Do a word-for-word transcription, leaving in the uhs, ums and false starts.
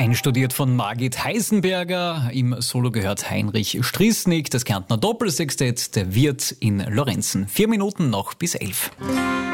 Einstudiert von Margit Heisenberger. Im Solo gehört Heinrich Strißnig, das Kärntner Doppelsextett, der Wirt in Lorenzen. Vier Minuten noch bis elf.